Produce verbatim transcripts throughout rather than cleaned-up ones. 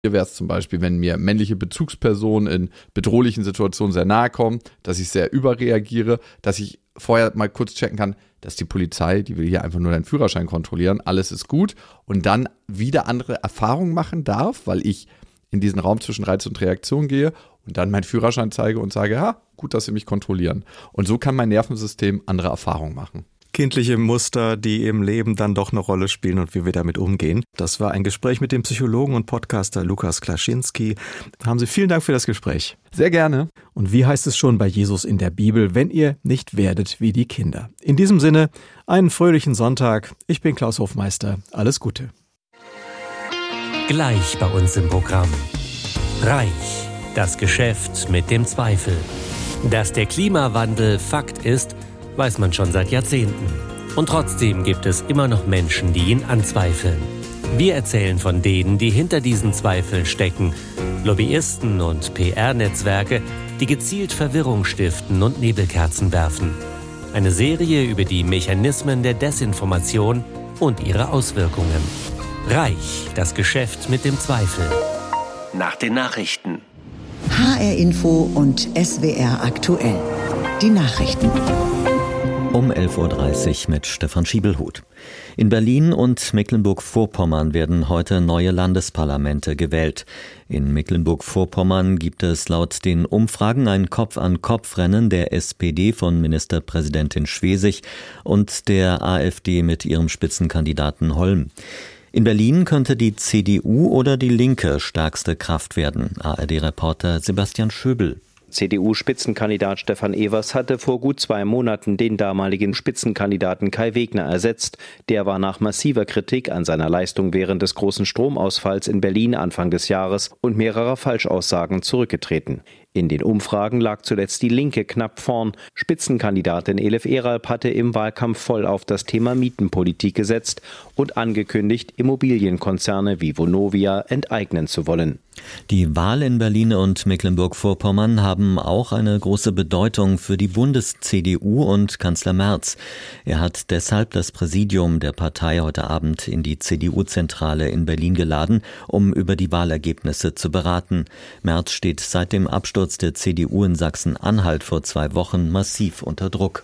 Hier wäre es zum Beispiel, wenn mir männliche Bezugspersonen in bedrohlichen Situationen sehr nahe kommen, dass ich sehr überreagiere, dass ich vorher mal kurz checken kann, dass die Polizei, die will hier einfach nur deinen Führerschein kontrollieren, alles ist gut und dann wieder andere Erfahrungen machen darf, weil ich in diesen Raum zwischen Reiz und Reaktion gehe und dann meinen Führerschein zeige und sage, ja, gut, dass sie mich kontrollieren. Und so kann mein Nervensystem andere Erfahrungen machen. Kindliche Muster, die im Leben dann doch eine Rolle spielen und wie wir damit umgehen. Das war ein Gespräch mit dem Psychologen und Podcaster Lukas Klaschinski. Haben Sie vielen Dank für das Gespräch. Sehr gerne. Und wie heißt es schon bei Jesus in der Bibel, wenn ihr nicht werdet wie die Kinder? In diesem Sinne, einen fröhlichen Sonntag. Ich bin Klaus Hofmeister. Alles Gute. Gleich bei uns im Programm. Reich, das Geschäft mit dem Zweifel. Dass der Klimawandel Fakt ist, weiß man schon seit Jahrzehnten. Und trotzdem gibt es immer noch Menschen, die ihn anzweifeln. Wir erzählen von denen, die hinter diesen Zweifeln stecken. Lobbyisten und P R-Netzwerke, die gezielt Verwirrung stiften und Nebelkerzen werfen. Eine Serie über die Mechanismen der Desinformation und ihre Auswirkungen. Reich, das Geschäft mit dem Zweifel. Nach den Nachrichten. H R Info und S W R aktuell. Die Nachrichten. Um elf Uhr dreißig mit Stefan Schiebelhut. In Berlin und Mecklenburg-Vorpommern werden heute neue Landesparlamente gewählt. In Mecklenburg-Vorpommern gibt es laut den Umfragen ein Kopf-an-Kopf-Rennen der S P D von Ministerpräsidentin Schwesig und der A f D mit ihrem Spitzenkandidaten Holm. In Berlin könnte die C D U oder die Linke stärkste Kraft werden. A R D-Reporter Sebastian Schöbel. C D U-Spitzenkandidat Stefan Evers hatte vor gut zwei Monaten den damaligen Spitzenkandidaten Kai Wegner ersetzt. Der war nach massiver Kritik an seiner Leistung während des großen Stromausfalls in Berlin Anfang des Jahres und mehrerer Falschaussagen zurückgetreten. In den Umfragen lag zuletzt die Linke knapp vorn. Spitzenkandidatin Elif Eralp hatte im Wahlkampf voll auf das Thema Mietenpolitik gesetzt und angekündigt, Immobilienkonzerne wie Vonovia enteignen zu wollen. Die Wahl in Berlin und Mecklenburg-Vorpommern haben auch eine große Bedeutung für die Bundes-C D U und Kanzler Merz. Er hat deshalb das Präsidium der Partei heute Abend in die C D U-Zentrale in Berlin geladen, um über die Wahlergebnisse zu beraten. Merz steht seit dem Absturz der C D U in Sachsen-Anhalt vor zwei Wochen massiv unter Druck.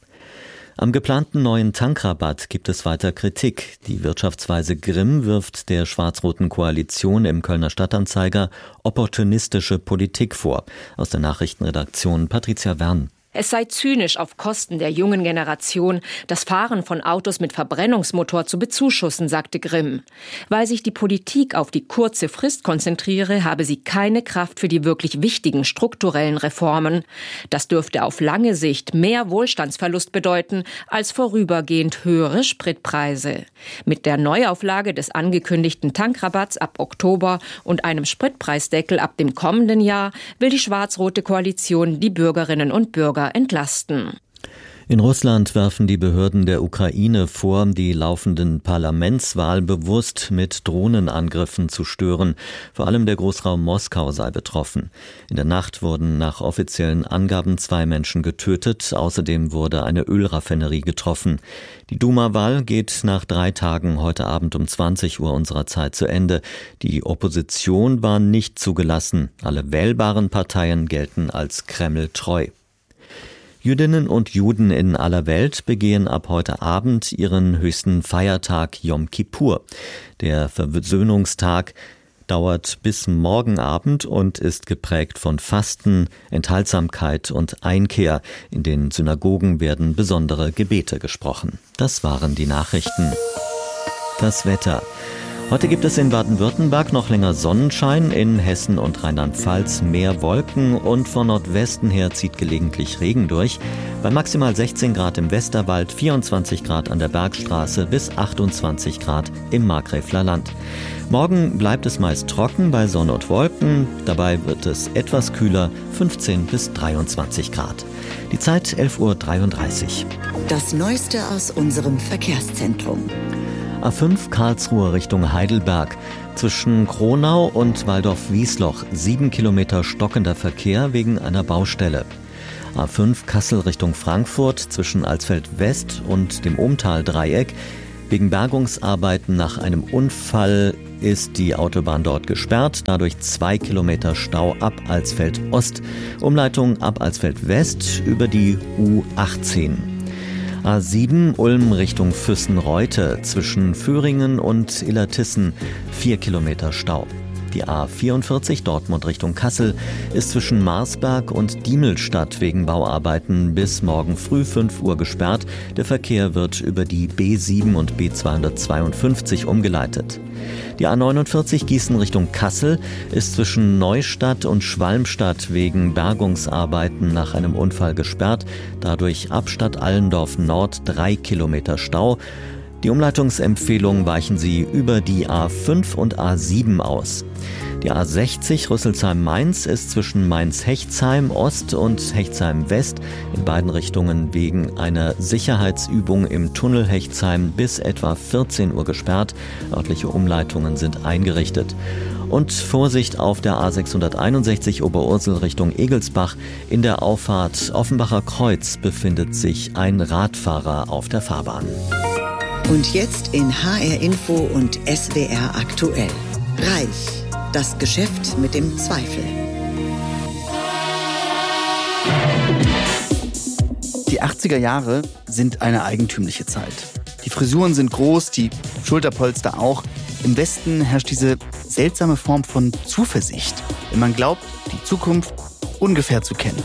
Am geplanten neuen Tankrabatt gibt es weiter Kritik. Die Wirtschaftsweise Grimm wirft der schwarz-roten Koalition im Kölner Stadtanzeiger opportunistische Politik vor. Aus der Nachrichtenredaktion Patricia Wern. Es sei zynisch, auf Kosten der jungen Generation das Fahren von Autos mit Verbrennungsmotor zu bezuschussen, sagte Grimm. Weil sich die Politik auf die kurze Frist konzentriere, habe sie keine Kraft für die wirklich wichtigen strukturellen Reformen. Das dürfte auf lange Sicht mehr Wohlstandsverlust bedeuten als vorübergehend höhere Spritpreise. Mit der Neuauflage des angekündigten Tankrabatts ab Oktober und einem Spritpreisdeckel ab dem kommenden Jahr will die schwarz-rote Koalition die Bürgerinnen und Bürger entlasten. In Russland werfen die Behörden der Ukraine vor, die laufenden Parlamentswahl bewusst mit Drohnenangriffen zu stören. Vor allem der Großraum Moskau sei betroffen. In der Nacht wurden nach offiziellen Angaben zwei Menschen getötet. Außerdem wurde eine Ölraffinerie getroffen. Die Duma-Wahl geht nach drei Tagen heute Abend um zwanzig Uhr unserer Zeit zu Ende. Die Opposition war nicht zugelassen. Alle wählbaren Parteien gelten als Kreml-treu. Jüdinnen und Juden in aller Welt begehen ab heute Abend ihren höchsten Feiertag Yom Kippur. Der Versöhnungstag dauert bis morgen Abend und ist geprägt von Fasten, Enthaltsamkeit und Einkehr. In den Synagogen werden besondere Gebete gesprochen. Das waren die Nachrichten. Das Wetter. Heute gibt es in Baden-Württemberg noch länger Sonnenschein, in Hessen und Rheinland-Pfalz mehr Wolken und von Nordwesten her zieht gelegentlich Regen durch. Bei maximal sechzehn Grad im Westerwald, vierundzwanzig Grad an der Bergstraße bis achtundzwanzig Grad im Markgräfler Land. Morgen bleibt es meist trocken bei Sonne und Wolken. Dabei wird es etwas kühler, fünfzehn bis dreiundzwanzig Grad. Die Zeit elf Uhr dreiunddreißig. Das Neueste aus unserem Verkehrszentrum. A fünf Karlsruhe Richtung Heidelberg. Zwischen Kronau und Waldorf-Wiesloch sieben Kilometer stockender Verkehr wegen einer Baustelle. A fünf Kassel Richtung Frankfurt zwischen Alsfeld West und dem Ommtal-Dreieck wegen Bergungsarbeiten nach einem Unfall ist die Autobahn dort gesperrt, dadurch zwei Kilometer Stau ab Alsfeld Ost, Umleitung ab Alsfeld West über die U achtzehn. A sieben Ulm Richtung Füssen-Reute zwischen Föhringen und Illertissen, vier Kilometer Stau. Die A vierundvierzig Dortmund Richtung Kassel ist zwischen Marsberg und Diemelstadt wegen Bauarbeiten bis morgen früh fünf Uhr gesperrt. Der Verkehr wird über die B sieben und B zweihundertzweiundfünfzig umgeleitet. Die A neunundvierzig Gießen Richtung Kassel ist zwischen Neustadt und Schwalmstadt wegen Bergungsarbeiten nach einem Unfall gesperrt. Dadurch ab Stadt Allendorf Nord drei Kilometer Stau. Die Umleitungsempfehlung weichen Sie über die A fünf und A sieben aus. Die A sechzig Rüsselsheim-Mainz ist zwischen Mainz-Hechtsheim Ost und Hechtsheim West in beiden Richtungen wegen einer Sicherheitsübung im Tunnel Hechtsheim bis etwa vierzehn Uhr gesperrt. Örtliche Umleitungen sind eingerichtet. Und Vorsicht auf der A sechshunderteinundsechzig Oberursel Richtung Egelsbach. In der Auffahrt Offenbacher Kreuz befindet sich ein Radfahrer auf der Fahrbahn. Und jetzt in H R Info und S W R aktuell. Reich, das Geschäft mit dem Zweifel. Die achtziger Jahre sind eine eigentümliche Zeit. Die Frisuren sind groß, die Schulterpolster auch. Im Westen herrscht diese seltsame Form von Zuversicht, wenn man glaubt, die Zukunft ungefähr zu kennen.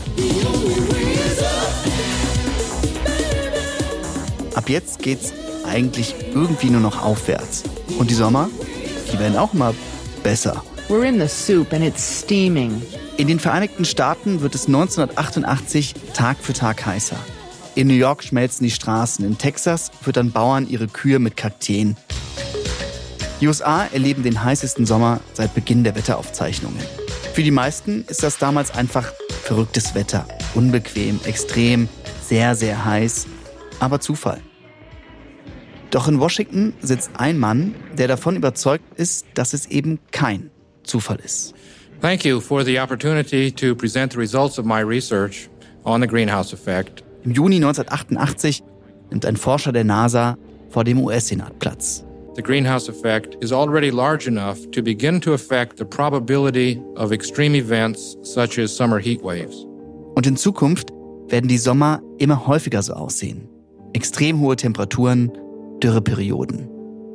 Ab jetzt geht's eigentlich irgendwie nur noch aufwärts. Und die Sommer, die werden auch immer besser. We're in the soup and it's steaming. In den Vereinigten Staaten wird es neunzehnhundertachtundachtzig Tag für Tag heißer. In New York schmelzen die Straßen, in Texas füttern Bauern ihre Kühe mit Kakteen. Die U S A erleben den heißesten Sommer seit Beginn der Wetteraufzeichnungen. Für die meisten ist das damals einfach verrücktes Wetter. Unbequem, extrem, sehr, sehr heiß, aber Zufall. Doch in Washington sitzt ein Mann, der davon überzeugt ist, dass es eben kein Zufall ist. Thank you for the opportunity to present the results of my research on the greenhouse effect. Im Juni neunzehnhundertachtundachtzig nimmt ein Forscher der NASA vor dem U S-Senat Platz. The greenhouse effect is already large enough to begin to affect the probability of extreme events such as summer heat waves. Und in Zukunft werden die Sommer immer häufiger so aussehen. Extrem hohe Temperaturen, Dürreperioden.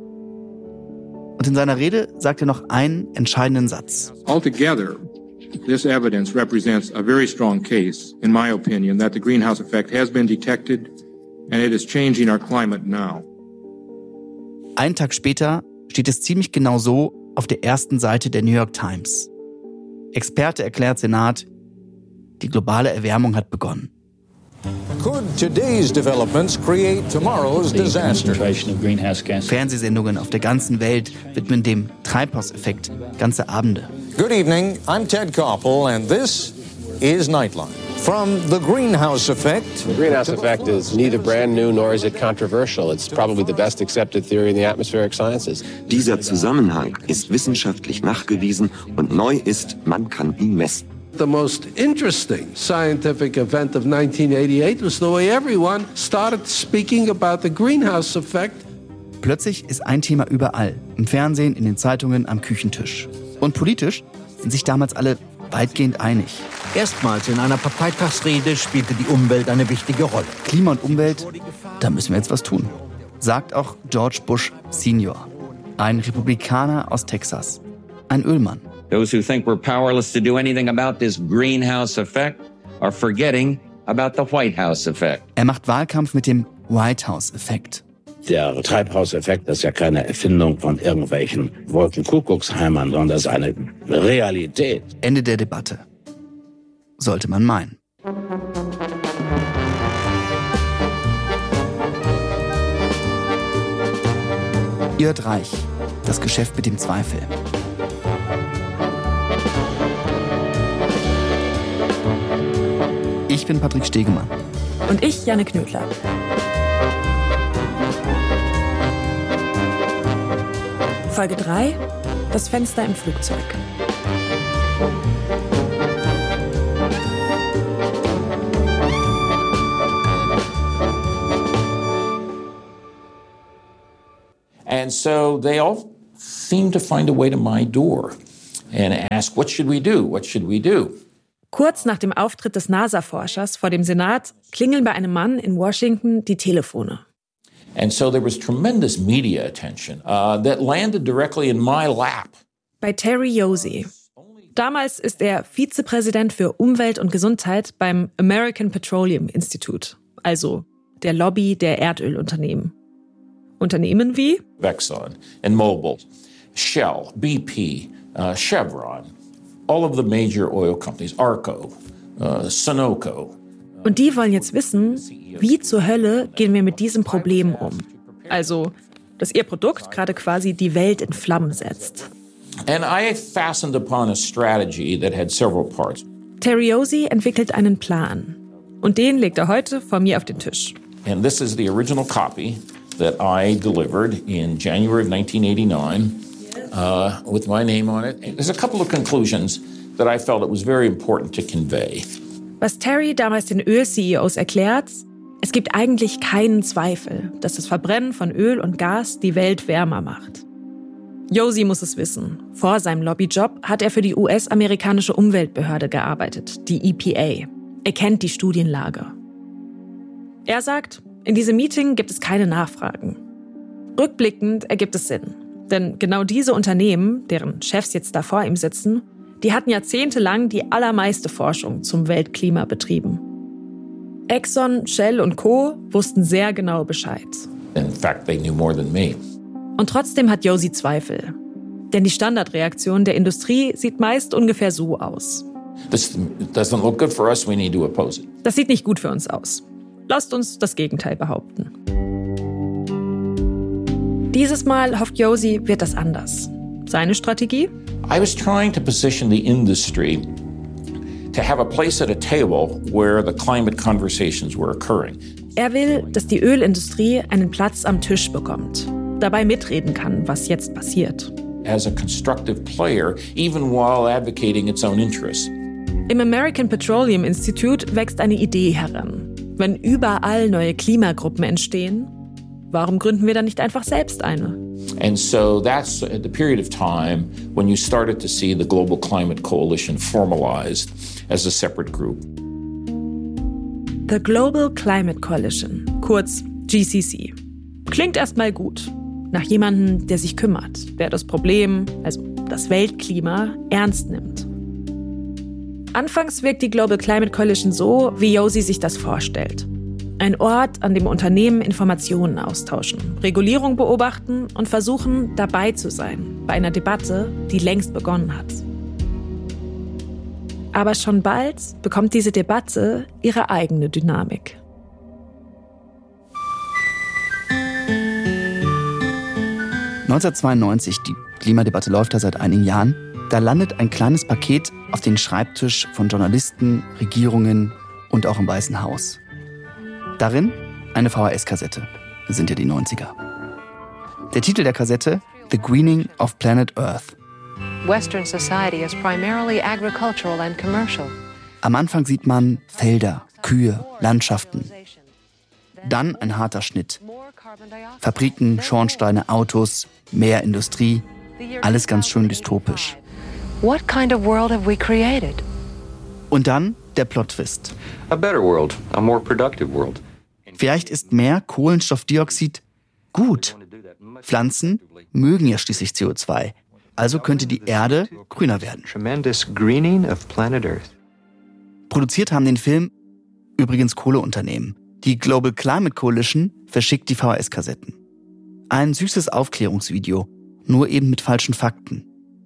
Und in seiner Rede sagt er noch einen entscheidenden Satz. Altogether, this evidence represents a very strong case, in my opinion, that the greenhouse effect has been detected and it is changing our climate now. Einen Tag später steht es ziemlich genau so auf der ersten Seite der New York Times. Experte erklärt Senat, die globale Erwärmung hat begonnen. Could today's developments create tomorrow's disaster? Fernsehsendungen auf der ganzen Welt widmen dem Treibhauseffekt ganze Abende. Good evening, I'm Ted Koppel and this is Nightline. From the greenhouse effect. The greenhouse effect is neither brand new nor is it controversial. It's probably the best accepted theory in the atmospheric sciences. Dieser Zusammenhang ist wissenschaftlich nachgewiesen und neu ist, man kann ihn messen. The most interesting scientific event of nineteen eighty-eight was the way everyone started speaking about the greenhouse effect. Plötzlich ist ein Thema überall, im Fernsehen, in den Zeitungen, am Küchentisch. Und politisch sind sich damals alle weitgehend einig. Erstmals in einer Parteitagsrede spielte die Umwelt eine wichtige Rolle. Klima und Umwelt, da müssen wir jetzt was tun, sagt auch George Bush Senior, ein Republikaner aus Texas, ein Ölmann. Those who think we're powerless to do anything about this greenhouse effect are forgetting about the White House effect. Er macht Wahlkampf mit dem White House Effekt. Der Treibhauseffekt ist ja keine Erfindung von irgendwelchen Wolkenkuckucksheimern, sondern das ist eine Realität. Ende der Debatte. Sollte man meinen. Ihr hört Reich, das Geschäft mit dem Zweifel. Ich bin Patrick Stegemann. Und ich, Janne Knödler. Folge drei, das Fenster im Flugzeug. And so they all seem to find a way to my door and ask, what should we do? What should we do? Kurz nach dem Auftritt des NASA-Forschers vor dem Senat klingeln bei einem Mann in Washington die Telefone. And so there was tremendous media attention uh, that landed directly in my lap. Bei Terry Josey. Damals ist er Vizepräsident für Umwelt und Gesundheit beim American Petroleum Institute, also der Lobby der Erdölunternehmen. Unternehmen wie Exxon and Mobil, Shell, B P, uh, Chevron, all of the major oil companies, Arco, uh, Sunoco. Und die wollen jetzt wissen, wie zur Hölle gehen wir mit diesem Problem um? Also, dass ihr Produkt gerade quasi die Welt in Flammen setzt. And I fastened upon a strategy that had several parts. Terry Josey entwickelt einen Plan. Und den legt er heute vor mir auf den Tisch. And this is the original copy that I delivered in January of nineteen eighty-nine uh, with my name on it. There's a couple of conclusions that I felt it was very important to convey. Was Terry damals den Öl-C E Os erklärt, es gibt eigentlich keinen Zweifel, dass das Verbrennen von Öl und Gas die Welt wärmer macht. Josey muss es wissen. Vor seinem Lobbyjob hat er für die U S-amerikanische Umweltbehörde gearbeitet, die E P A. Er kennt die Studienlage. Er sagt, in diesem Meeting gibt es keine Nachfragen. Rückblickend ergibt es Sinn. Denn genau diese Unternehmen, deren Chefs jetzt da vor ihm sitzen, die hatten jahrzehntelang die allermeiste Forschung zum Weltklima betrieben. Exxon, Shell und Co. wussten sehr genau Bescheid. In fact, they knew more than me. Und trotzdem hat Josey Zweifel. Denn die Standardreaktion der Industrie sieht meist ungefähr so aus. This doesn't look good for us, we need to oppose it. Das sieht nicht gut für uns aus. Lasst uns das Gegenteil behaupten. Dieses Mal hofft Josey, wird das anders. Seine Strategie? I was trying to position the industry to have a place at a table where the climate conversations were occurring. Er will, dass die Ölindustrie einen Platz am Tisch bekommt, dabei mitreden kann, was jetzt passiert. As a constructive player, even while advocating its own interests. Im American Petroleum Institute wächst eine Idee heran. Wenn überall neue Klimagruppen entstehen, warum gründen wir dann nicht einfach selbst eine? And so that's at the period of time when you started to see the Global Climate Coalition formalized as a separate group. The Global Climate Coalition, kurz G C C. Klingt erstmal gut. Nach jemandem, der sich kümmert, der das Problem, also das Weltklima, ernst nimmt. Anfangs wirkt die Global Climate Coalition so, wie Josey sich das vorstellt. Ein Ort, an dem Unternehmen Informationen austauschen, Regulierung beobachten und versuchen, dabei zu sein bei einer Debatte, die längst begonnen hat. Aber schon bald bekommt diese Debatte ihre eigene Dynamik. neunzehnhundertzweiundneunzig, die Klimadebatte läuft da seit einigen Jahren, da landet ein kleines Paket auf den Schreibtisch von Journalisten, Regierungen und auch im Weißen Haus. Darin eine V H S-Kassette. Das sind ja die neunziger. Der Titel der Kassette: The Greening of Planet Earth. Western society is primarily agricultural and commercial. Am Anfang sieht man Felder, Kühe, Landschaften. Dann ein harter Schnitt. Fabriken, Schornsteine, Autos, mehr Industrie. Alles ganz schön dystopisch. What kind of world have we created? Und dann der Plot-Twist. A better world, a more productive world. Vielleicht ist mehr Kohlenstoffdioxid gut. Pflanzen mögen ja schließlich C O zwei. Also könnte die Erde grüner werden. Tremendous greening of planet Earth. Produziert haben den Film übrigens Kohleunternehmen. Die Global Climate Coalition verschickt die V H S-Kassetten. Ein süßes Aufklärungsvideo, nur eben mit falschen Fakten.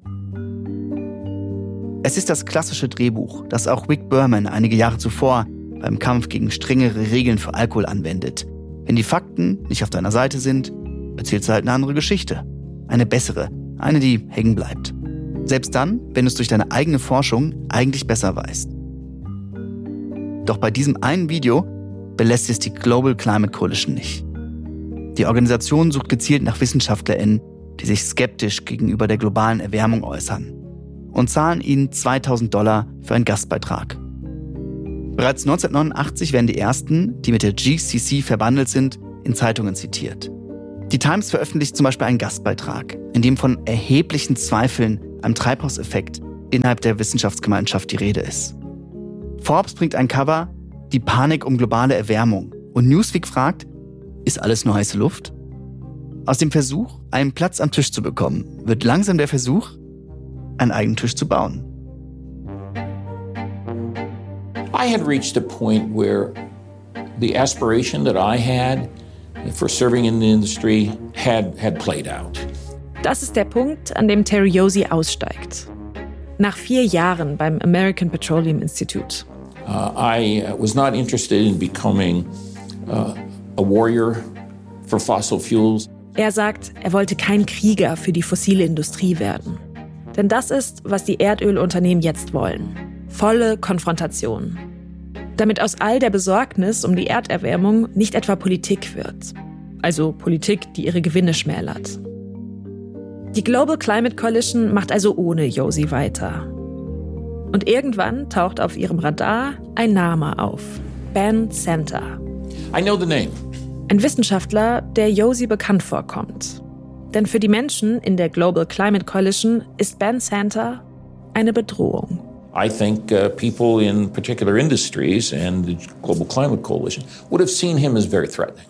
Es ist das klassische Drehbuch, das auch Wick Berman einige Jahre zuvor beim Kampf gegen strengere Regeln für Alkohol anwendet. Wenn die Fakten nicht auf deiner Seite sind, erzählst du halt eine andere Geschichte. Eine bessere, eine, die hängen bleibt. Selbst dann, wenn du es durch deine eigene Forschung eigentlich besser weißt. Doch bei diesem einen Video belässt es die Global Climate Coalition nicht. Die Organisation sucht gezielt nach WissenschaftlerInnen, die sich skeptisch gegenüber der globalen Erwärmung äußern und zahlen ihnen zweitausend Dollar für einen Gastbeitrag. Bereits neunzehnhundertneunundachtzig werden die ersten, die mit der G C C verbandelt sind, in Zeitungen zitiert. Die Times veröffentlicht zum Beispiel einen Gastbeitrag, in dem von erheblichen Zweifeln am Treibhauseffekt innerhalb der Wissenschaftsgemeinschaft die Rede ist. Forbes bringt ein Cover, die Panik um globale Erwärmung. Und Newsweek fragt, ist alles nur heiße Luft? Aus dem Versuch, einen Platz am Tisch zu bekommen, wird langsam der Versuch, einen eigenen Tisch zu bauen. I had reached a point where the aspiration that I had for serving in the industry had, had played out. Das ist der Punkt, an dem Terry Yosi aussteigt. Nach vier Jahren beim American Petroleum Institute. Uh, I was not interested in becoming uh, a warrior for fossil fuels. Er sagt, er wollte kein Krieger für die fossile Industrie werden. Denn das ist, was die Erdölunternehmen jetzt wollen. Volle Konfrontation. Damit aus all der Besorgnis um die Erderwärmung nicht etwa Politik wird. Also Politik, die ihre Gewinne schmälert. Die Global Climate Coalition macht also ohne Yosi weiter. Und irgendwann taucht auf ihrem Radar ein Name auf. Ben Center. I know the name. Ein Wissenschaftler, der Yosi bekannt vorkommt. Denn für die Menschen in der Global Climate Coalition ist Ben Center eine Bedrohung. I think uh, people in particular industries and the Global Climate Coalition would have seen him as very threatening.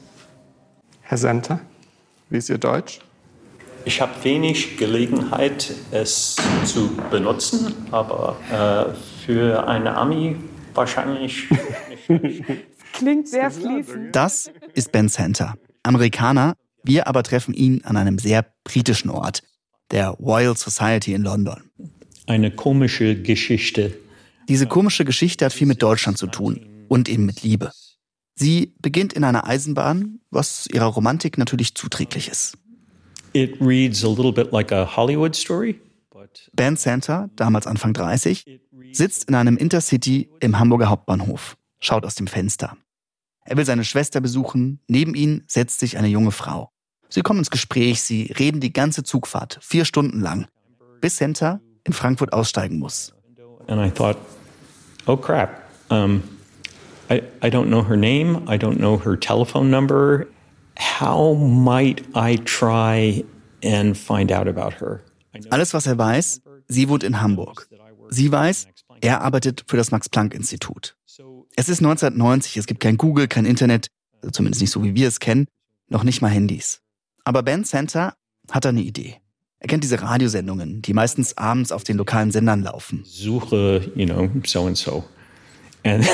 Herr Center, wie ist Ihr Deutsch? Ich habe wenig Gelegenheit, es zu benutzen, aber äh, für eine Ami wahrscheinlich nicht. Klingt sehr fließend. Das ist Ben Center, Amerikaner. Wir aber treffen ihn an einem sehr britischen Ort, der Royal Society in London. Eine komische Geschichte. Diese komische Geschichte hat viel mit Deutschland zu tun und eben mit Liebe. Sie beginnt in einer Eisenbahn, was ihrer Romantik natürlich zuträglich ist. It reads a little bit like a Hollywood story. Ben Center, damals Anfang dreißig, sitzt in einem Intercity im Hamburger Hauptbahnhof, schaut aus dem Fenster. Er will seine Schwester besuchen, neben ihn setzt sich eine junge Frau. Sie kommen ins Gespräch, sie reden die ganze Zugfahrt, vier Stunden lang, bis Center in Frankfurt aussteigen muss. And I thought, oh crap, um, I, I don't know her name, I don't know her telephone number. How might I try and find out about her? Alles, was er weiß, sie wohnt in Hamburg. Sie weiß, er arbeitet für das Max-Planck-Institut. Es ist neunzehnhundertneunzig, es gibt kein Google, kein Internet, also zumindest nicht so, wie wir es kennen, noch nicht mal Handys. Aber Ben Center hat eine Idee. Er kennt diese Radiosendungen, die meistens abends auf den lokalen Sendern laufen. Suche, you know, so and so. And,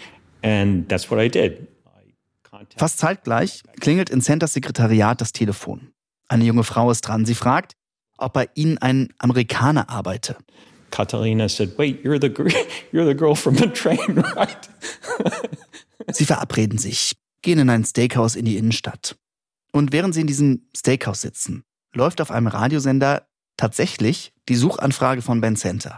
and that's what I did. Fast zeitgleich klingelt in Centers Sekretariat das Telefon. Eine junge Frau ist dran. Sie fragt, ob bei ihnen ein Amerikaner arbeite. Catalina said, wait, you're the, you're the girl from the train, right? Sie verabreden sich, gehen in ein Steakhouse in die Innenstadt. Und während sie in diesem Steakhouse sitzen, läuft auf einem Radiosender tatsächlich die Suchanfrage von Ben Center.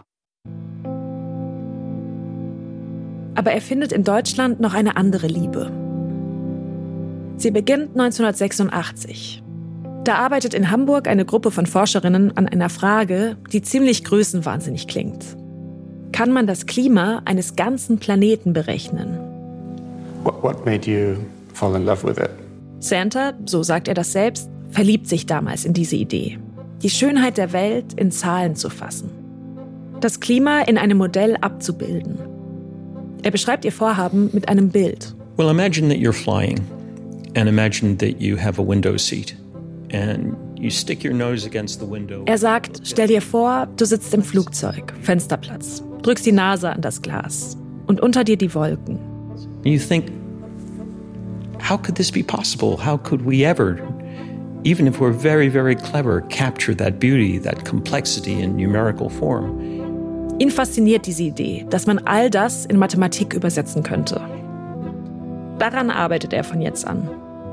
Aber er findet in Deutschland noch eine andere Liebe. Sie beginnt neunzehnhundertsechsundachtzig. Da arbeitet in Hamburg eine Gruppe von Forscherinnen an einer Frage, die ziemlich größenwahnsinnig klingt. Kann man das Klima eines ganzen Planeten berechnen? What, what made you fall in love with it? Center, so sagt er das selbst, verliebt sich damals in diese Idee. Die Schönheit der Welt in Zahlen zu fassen. Das Klima in einem Modell abzubilden. Er beschreibt ihr Vorhaben mit einem Bild. Well, imagine that you're flying. And imagine that you have a window seat and you stick your nose against the window. Er sagt, stell dir vor, du sitzt im Flugzeug, Fensterplatz, drückst die Nase an das Glas und unter dir die Wolken. You think, how could this be possible? How could we ever, even if we're very, very clever, capture that beauty, that complexity in numerical form? Ihn fasziniert diese Idee, dass man all das in Mathematik übersetzen könnte. Daran arbeitet er von jetzt an.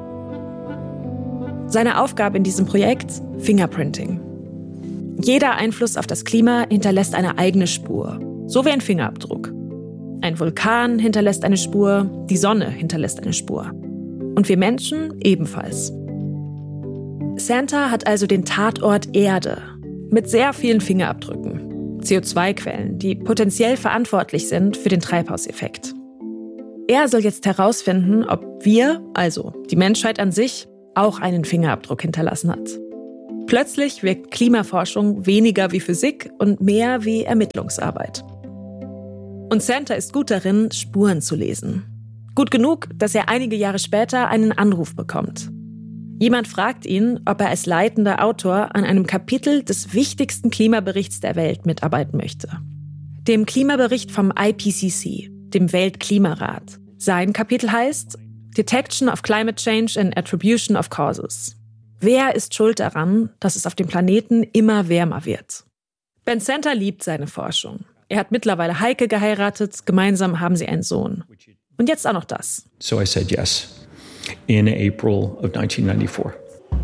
Seine Aufgabe in diesem Projekt? Fingerprinting. Jeder Einfluss auf das Klima hinterlässt eine eigene Spur, so wie ein Fingerabdruck. Ein Vulkan hinterlässt eine Spur, die Sonne hinterlässt eine Spur. Und wir Menschen ebenfalls. Center hat also den Tatort Erde mit sehr vielen Fingerabdrücken, C O zwei Quellen, die potenziell verantwortlich sind für den Treibhauseffekt. Er soll jetzt herausfinden, ob wir, also die Menschheit an sich, auch einen Fingerabdruck hinterlassen hat. Plötzlich wirkt Klimaforschung weniger wie Physik und mehr wie Ermittlungsarbeit. Und Santa ist gut darin, Spuren zu lesen. Gut genug, dass er einige Jahre später einen Anruf bekommt. Jemand fragt ihn, ob er als leitender Autor an einem Kapitel des wichtigsten Klimaberichts der Welt mitarbeiten möchte. Dem Klimabericht vom I P C C, dem Weltklimarat. Sein Kapitel heißt Detection of Climate Change and Attribution of Causes. Wer ist schuld daran, dass es auf dem Planeten immer wärmer wird? Ben Santa liebt seine Forschung. Er hat mittlerweile Heike geheiratet, gemeinsam haben sie einen Sohn. Und jetzt auch noch das. So I said yes in April of nineteen ninety-four.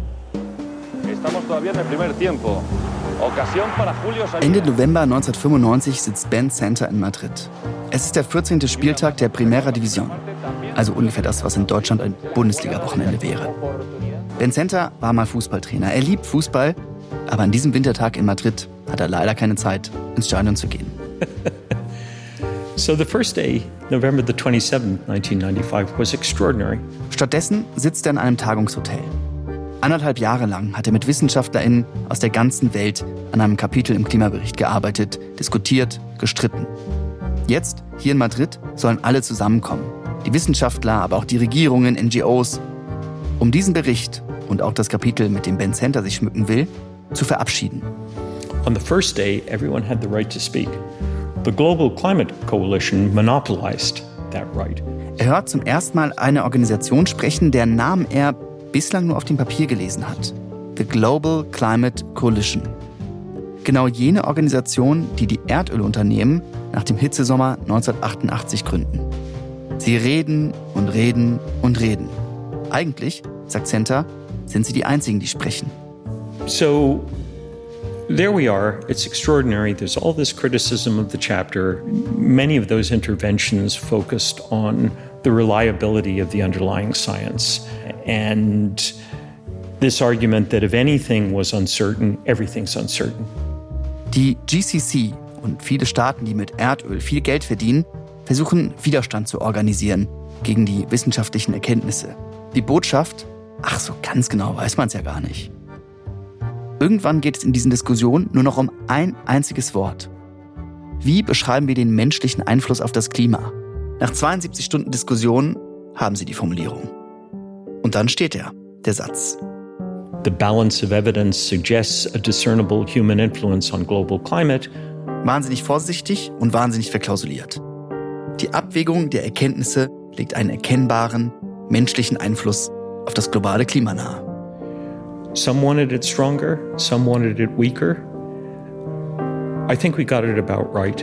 Ende November neunzehnhundertfünfundneunzig sitzt Ben Santa in Madrid. Es ist der vierzehnte Spieltag der Primera División, also ungefähr das, was in Deutschland ein Bundesliga-Wochenende wäre. Ben Santa war mal Fußballtrainer. Er liebt Fußball, aber an diesem Wintertag in Madrid hat er leider keine Zeit, ins Stadion zu gehen. So the first day, November the twenty-seventh, nineteen ninety-five, was extraordinary. Stattdessen sitzt er in einem Tagungshotel. Anderthalb Jahre lang hat er mit WissenschaftlerInnen aus der ganzen Welt an einem Kapitel im Klimabericht gearbeitet, diskutiert, gestritten. Jetzt, hier in Madrid, sollen alle zusammenkommen. Die Wissenschaftler, aber auch die Regierungen, N G Os, um diesen Bericht und auch das Kapitel, mit dem Ben Santa sich schmücken will, zu verabschieden. On the first day, everyone had the right to speak. The Global Climate Coalition monopolized that right. Er hört zum ersten Mal eine Organisation sprechen, deren Namen er bislang nur auf dem Papier gelesen hat. The Global Climate Coalition. Genau jene Organisation, die die Erdölunternehmen nach dem Hitzesommer neunzehnhundertachtundachtzig gründen. Sie reden und reden und reden. Eigentlich, sagt Santa, sind sie die Einzigen, die sprechen. So there we are. It's extraordinary. There's all this criticism of the chapter. Many of those interventions focused on the reliability of the underlying science. And this argument that if anything was uncertain, everything's uncertain. Die G C C und viele Staaten, die mit Erdöl viel Geld verdienen, versuchen Widerstand zu organisieren gegen die wissenschaftlichen Erkenntnisse. Die Botschaft, ach so ganz genau weiß man es ja gar nicht. Irgendwann geht es in diesen Diskussionen nur noch um ein einziges Wort. Wie beschreiben wir den menschlichen Einfluss auf das Klima? Nach zweiundsiebzig Stunden Diskussion haben sie die Formulierung. Und dann steht er, der Satz. The balance of evidence suggests a discernible human influence on global climate. Wahnsinnig vorsichtig und wahnsinnig verklausuliert. Die Abwägung der Erkenntnisse legt einen erkennbaren menschlichen Einfluss auf das globale Klima nahe. Some wanted it stronger, some wanted it weaker. I think we got it about right.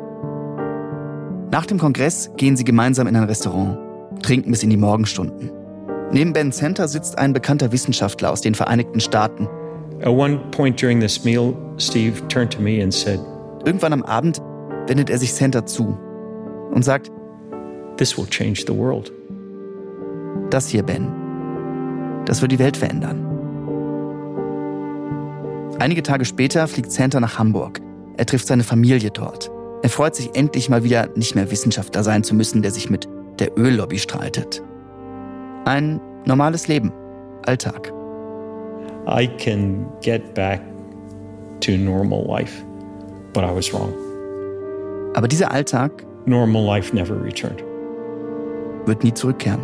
Nach dem Kongress gehen sie gemeinsam in ein Restaurant, trinken bis in die Morgenstunden. Neben Ben Santa sitzt ein bekannter Wissenschaftler aus den Vereinigten Staaten. At one point during this meal, Steve turned to me and said, Irgendwann am Abend wendet er sich Santa zu und sagt, This will change the world. Das hier, Ben, das wird die Welt verändern. Einige Tage später fliegt Santa nach Hamburg. Er trifft seine Familie dort. Er freut sich endlich mal wieder, nicht mehr Wissenschaftler sein zu müssen, der sich mit der Öllobby streitet. Ein normales Leben, Alltag. I can get back to normal life, but I was wrong. Aber dieser Alltag, normal life never returned, wird nie zurückkehren.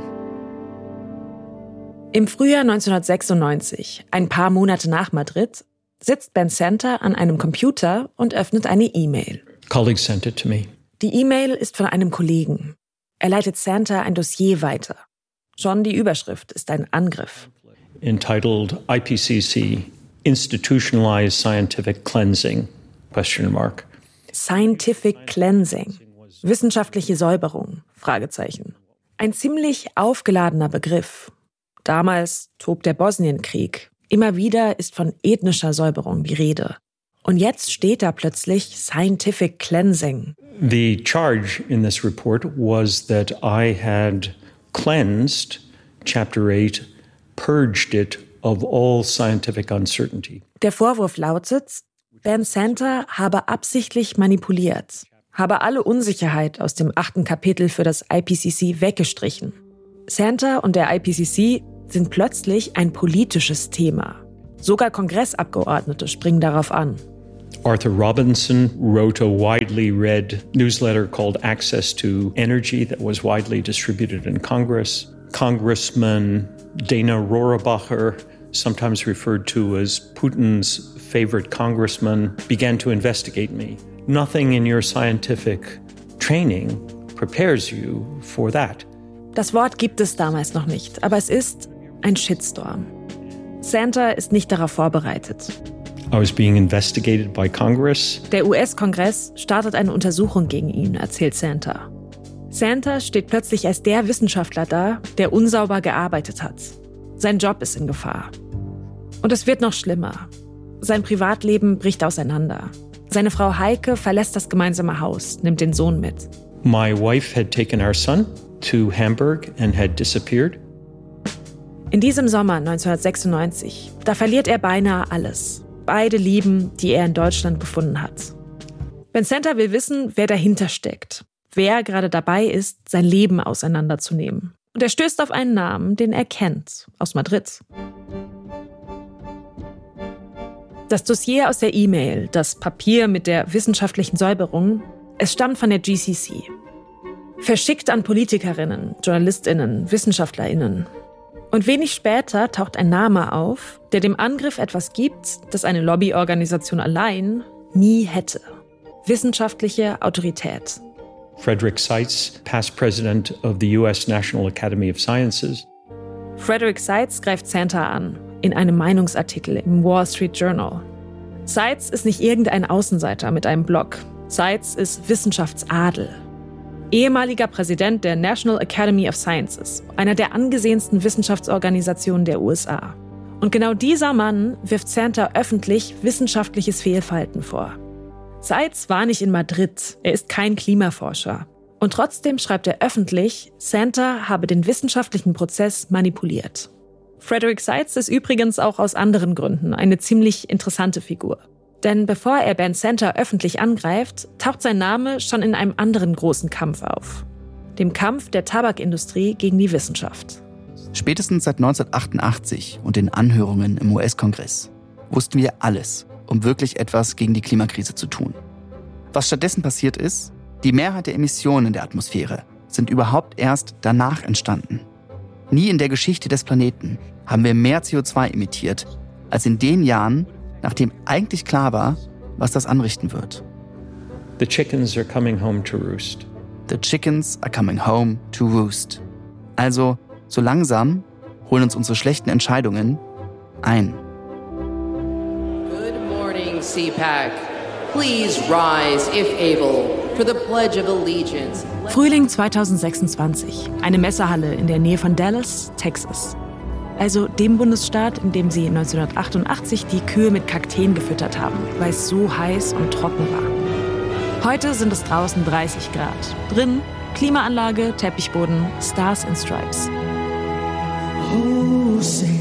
Im Frühjahr neunzehnhundertsechsundneunzig, ein paar Monate nach Madrid, sitzt Ben Santa an einem Computer und öffnet eine E-Mail. Colleague sent it to me. Die E-Mail ist von einem Kollegen. Er leitet Santa ein Dossier weiter. Schon die Überschrift ist ein Angriff. Entitled I P C C, Institutionalized Scientific Cleansing, question mark. Scientific Cleansing, wissenschaftliche Säuberung, Fragezeichen. Ein ziemlich aufgeladener Begriff. Damals tobt der Bosnienkrieg. Immer wieder ist von ethnischer Säuberung die Rede. Und jetzt steht da plötzlich Scientific Cleansing. The charge in this report was that I had cleansed Chapter eight, purged it of all scientific uncertainty. Der Vorwurf lautet, Ben Santa habe absichtlich manipuliert, habe alle Unsicherheit aus dem achten Kapitel für das I P C C weggestrichen. Santa und der I P C C sind plötzlich ein politisches Thema. Sogar Kongressabgeordnete springen darauf an. Arthur Robinson wrote a widely read newsletter called Access to Energy that was widely distributed in Congress. Congressman Dana Rohrabacher, sometimes referred to as Putin's favorite congressman, began to investigate me. Nothing in your scientific training prepares you for that. Das Wort gibt es damals noch nicht, aber es ist ein Shitstorm. Santa ist nicht darauf vorbereitet. I was being investigated by Congress. Der U S-Kongress startet eine Untersuchung gegen ihn, erzählt Santa. Santa steht plötzlich als der Wissenschaftler da, der unsauber gearbeitet hat. Sein Job ist in Gefahr. Und es wird noch schlimmer. Sein Privatleben bricht auseinander. Seine Frau Heike verlässt das gemeinsame Haus, nimmt den Sohn mit. My wife had taken our son to Hamburg and had disappeared. In diesem Sommer neunzehnhundertsechsundneunzig, da verliert er beinahe alles. Beide Lieben, die er in Deutschland gefunden hat. Ben Santa will wissen, wer dahinter steckt. Wer gerade dabei ist, sein Leben auseinanderzunehmen. Und er stößt auf einen Namen, den er kennt, aus Madrid. Das Dossier aus der E-Mail, das Papier mit der wissenschaftlichen Säuberung, es stammt von der G C C. Verschickt an Politikerinnen, JournalistInnen, WissenschaftlerInnen. Und wenig später taucht ein Name auf, der dem Angriff etwas gibt, das eine Lobbyorganisation allein nie hätte. Wissenschaftliche Autorität. Frederick Seitz, past president of the U S National Academy of Sciences. Frederick Seitz greift Santa an, in einem Meinungsartikel im Wall Street Journal. Seitz ist nicht irgendein Außenseiter mit einem Blog. Seitz ist Wissenschaftsadel. Ehemaliger Präsident der National Academy of Sciences, einer der angesehensten Wissenschaftsorganisationen der U S A. Und genau dieser Mann wirft Santa öffentlich wissenschaftliches Fehlverhalten vor. Seitz war nicht in Madrid, er ist kein Klimaforscher. Und trotzdem schreibt er öffentlich, Santa habe den wissenschaftlichen Prozess manipuliert. Frederick Seitz ist übrigens auch aus anderen Gründen eine ziemlich interessante Figur. Denn bevor er Ben Santa öffentlich angreift, taucht sein Name schon in einem anderen großen Kampf auf. Dem Kampf der Tabakindustrie gegen die Wissenschaft. Spätestens seit neunzehnhundertachtundachtzig und den Anhörungen im U S-Kongress wussten wir alles, um wirklich etwas gegen die Klimakrise zu tun. Was stattdessen passiert ist, die Mehrheit der Emissionen in der Atmosphäre sind überhaupt erst danach entstanden. Nie in der Geschichte des Planeten haben wir mehr C O zwei emittiert, als in den Jahren, nachdem eigentlich klar war, was das anrichten wird. The chickens are coming home to roost. The chickens are coming home to roost. Also, so langsam holen uns unsere schlechten Entscheidungen ein. Good morning, C PAC. Please rise, if able, for the Pledge of Allegiance. Frühling zweitausendsechsundzwanzig. Eine Messehalle in der Nähe von Dallas, Texas. Also dem Bundesstaat, in dem sie neunzehnhundertachtundachtzig die Kühe mit Kakteen gefüttert haben, weil es so heiß und trocken war. Heute sind es draußen dreißig Grad. Drin Klimaanlage, Teppichboden, Stars and Stripes. Oh, say,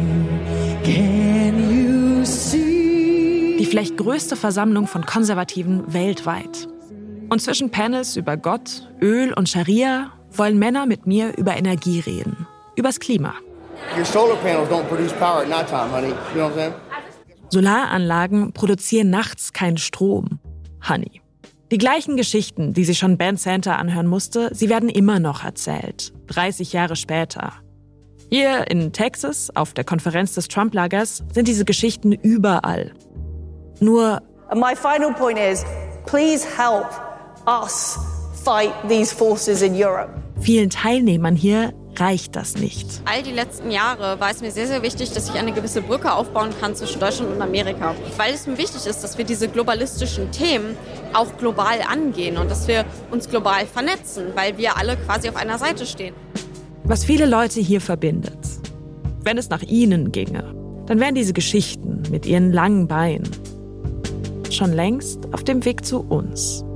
can you see? Die vielleicht größte Versammlung von Konservativen weltweit. Und zwischen Panels über Gott, Öl und Scharia wollen Männer mit mir über Energie reden. Übers Klima. Your solar panels don't produce power at nighttime, honey. You know what I'm saying? Solaranlagen produzieren nachts keinen Strom, Honey. Die gleichen Geschichten, die sie schon Ben Santa anhören musste, sie werden immer noch erzählt, dreißig Jahre später. Hier in Texas, auf der Konferenz des Trump-Lagers, sind diese Geschichten überall. Nur My final point is, please help us fight these forces in Europe. Vielen Teilnehmern hier reicht das nicht. All die letzten Jahre war es mir sehr, sehr wichtig, dass ich eine gewisse Brücke aufbauen kann zwischen Deutschland und Amerika. Weil es mir wichtig ist, dass wir diese globalistischen Themen auch global angehen und dass wir uns global vernetzen, weil wir alle quasi auf einer Seite stehen. Was viele Leute hier verbindet. Wenn es nach ihnen ginge, dann wären diese Geschichten mit ihren langen Beinen schon längst auf dem Weg zu uns.